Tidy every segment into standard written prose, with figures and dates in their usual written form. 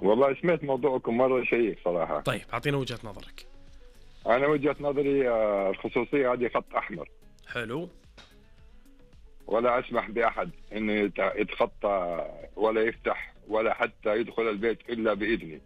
والله سمعت موضوعكم مرة شيق صراحة. طيب أعطينا وجهة نظرك. أنا وجهة نظري الخصوصية هذه خط أحمر. حلو. ولا أسمح بأحد إنه يتخطى ولا يفتح ولا حتى يدخل البيت إلا بإذني.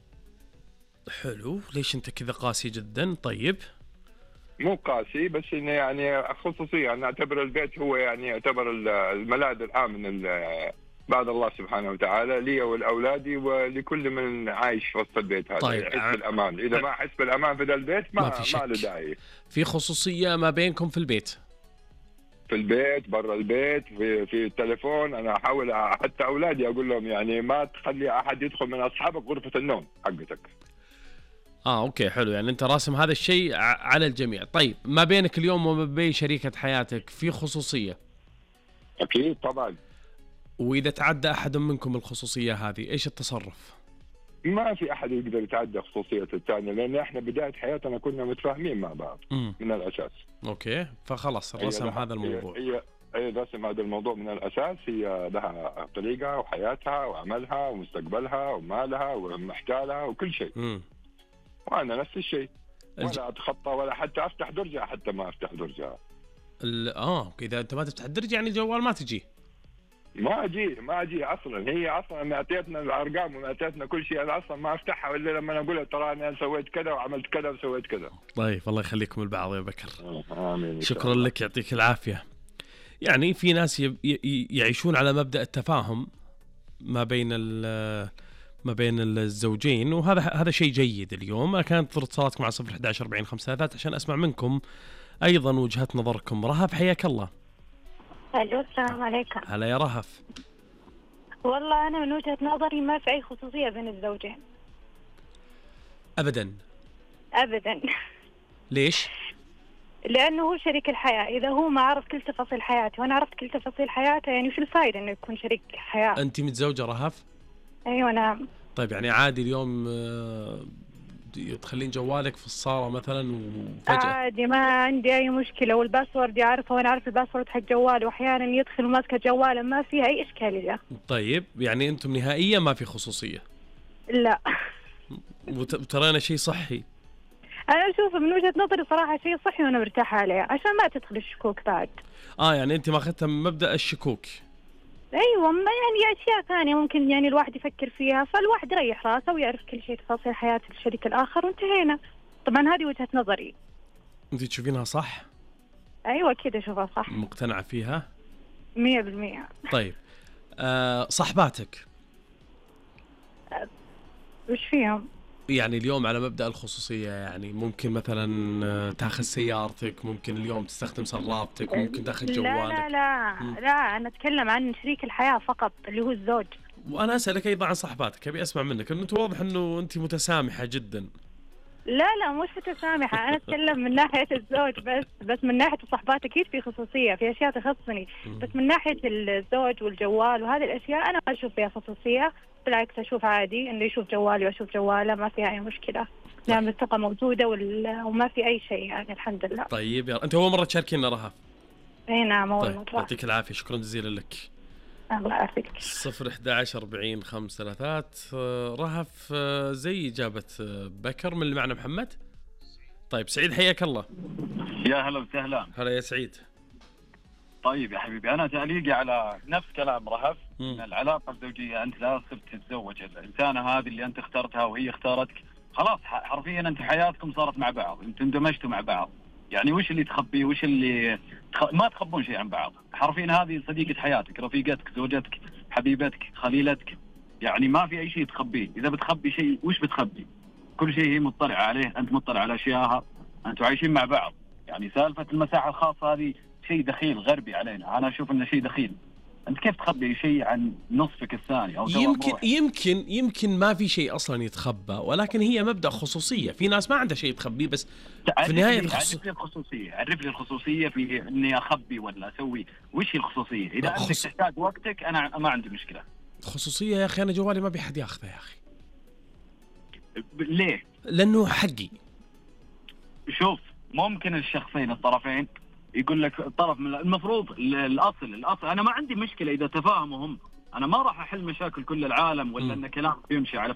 حلو، ليش أنت كذا قاسي جدا؟ طيب مو قاسي، بس إنه يعني خصوصية. أنا أعتبر البيت هو يعني يعتبر الملاذ الآمن بعد الله سبحانه وتعالى لي ولأولادي ولكل من عايش في وسط البيت هذا. طيب. يحس بالأمان. إذا ما أحس بالأمان في ذا البيت ما له داعي. في خصوصية ما بينكم في البيت؟ في البيت، برا البيت، في التليفون. أنا أحاول حتى أولادي أقول لهم يعني ما تخلي أحد يدخل من أصحابك غرفة النوم حقتك. أوكي حلو، يعني أنت راسم هذا الشيء على الجميع. طيب ما بينك اليوم وما بين شريكة حياتك في خصوصية؟ أكيد طبعا. وإذا تعدى أحد منكم الخصوصية هذه إيش التصرف؟ ما في أحد يقدر يتعدى خصوصية الثاني، لأن إحنا بداية حياتنا كنا متفاهمين مع بعض من الأساس. أوكي، فخلاص رسم هذا الموضوع. هي رسم هذا الموضوع من الأساس. هي لها طريقها وحياتها وعملها ومستقبلها ومالها ومحتالها وكل شيء. وأنا نفس الشيء. ولا أتخطى ولا حتى أفتح درجها، حتى ما أفتح درجها. إذا أنت ما تفتح الدرج يعني الجوال ما تجي. ما أجي أصلا. هي أصلا معطيتنا الأرقام ومعطيتنا كل شيء. أنا أصلا ما أفتحها إلا لما أقول ترى أنا سويت كذا وعملت كذا وسويت كذا. طيب الله يخليكم البعض يا بكر. آمين. شكرا لك، يعطيك العافية. يعني في ناس يعيشون على مبدأ التفاهم ما بين الزوجين، وهذا شيء جيد. اليوم كانت اتصالاتكم على 0114053 عشان أسمع منكم أيضا وجهة نظركم. رهف حياك الله. الو، السلام عليكم. هلا يا رهف. والله أنا من وجهة نظري ما في أي خصوصية بين الزوجين أبدا. ليش؟ لأنه هو شريك الحياة. إذا هو ما عرف كل تفاصيل حياتي وأنا عرفت كل تفاصيل حياته، يعني وش الفائدة إنه يكون شريك حياة؟ أنت متزوجة رهف؟ أيوة نعم. طيب يعني عادي اليوم تخلين جوالك في الصالة مثلا وفجأة؟ عادي، ما عندي أي مشكلة، والباسورد يعرفه وأنا أعرف الباسورد حق جوالي، وأحيانا يدخل وماسكة جواله، ما فيها أي إشكالية. طيب يعني أنتم نهائيا ما في خصوصية؟ لا. وترى شيء صحي. أنا أشوف من وجهة نظري صراحة شيء صحي وأنا مرتاحة عليه عشان ما تدخل الشكوك بعد. يعني أنت ما أخذتها من مبدأ الشكوك. أيوة، ما يعني أشياء ثانية ممكن يعني الواحد يفكر فيها، فالواحد يريح راسه ويعرف كل شيء تفاصيل حياة الشريك الآخر وانتهينا. طبعا هذه وجهة نظري. أنت تشوفينها صح؟ أيوة كده أشوفها صح. مقتنعة فيها 100%. طيب صحباتك وش فيهم؟ يعني اليوم على مبدأ الخصوصية، يعني ممكن مثلا تاخذ سيارتك، ممكن اليوم تستخدم سرابتك، ممكن تاخذ جوالك. لا أنا أتكلم عن شريك الحياة فقط اللي هو الزوج. وأنا أسألك أيضا عن صحباتك، أبي أسمع منك أنه واضح أنه أنت متسامحة جدا. لا مش متسامحة، أنا أتكلم من ناحية الزوج بس من ناحية الصحبات أكيد في خصوصية، في أشياء تخصني. بس من ناحية الزوج والجوال وهذه الأشياء أنا ما أشوف فيها خصوصية، بالعكس أشوف عادي إنه يشوف جوالي وأشوف جواله، ما فيها أي مشكلة. نعم، الثقة موجودة وما في أي شيء يعني الحمد لله. طيب أنت أول مرة تشاركينا رهف؟ إيه نعم أول مرة. طيب يعطيك العافية، شكرا جزيلا لك. الله يعافيك. 0114053 رهف زي إجابة بكر من اللي معنا محمد. طيب سعيد حياك الله. يا هلا وسهلا. هلا يا سعيد. طيب يا حبيبي، أنا تعليقي على نفس كلام رهف. العلاقة الزوجية أنت لا تصير تتزوج الإنسانة هذه اللي أنت اخترتها وهي اختارتك، خلاص حرفيا أنت حياتكم صارت مع بعض، أنت اندمجتوا مع بعض. يعني وش اللي تخبيه، وش اللي ما تخبون شيء عن بعض. حرفيا هذه صديقة حياتك، رفيقتك، زوجتك، حبيبتك، خليلتك. يعني ما في أي شيء تخبيه. إذا بتخبي شيء وش بتخبي؟ كل شيء هي مطلع عليه، أنت مطلع على أشياءها، أنتوا عايشين مع بعض. يعني سالفة المساحة الخاصة هذه شيء دخيل غربي علينا، أنا أشوف إنه شيء دخيل. أنت كيف تخبي شيء عن نصفك الثاني أو يمكن ما في شيء أصلا يتخبى، ولكن هي مبدأ خصوصية. في ناس ما عندها شيء تخبيه، بس في النهاية عرف لي الخصوصية في إني أخبي ولا أسوي. وش هي الخصوصية؟ إذا أنت تحتاج وقتك أنا ما عندي مشكلة. خصوصية يا أخي، أنا جوالي ما بيحد ياخذه يا أخي. ليه؟ لأنه حقي. شوف، ممكن الشخصين الطرفين يقول لك الطرف من المفروض الأصل أنا ما عندي مشكلة إذا تفاهموا هم. أنا ما راح أحل مشاكل كل العالم ولا أن كلام يمشي على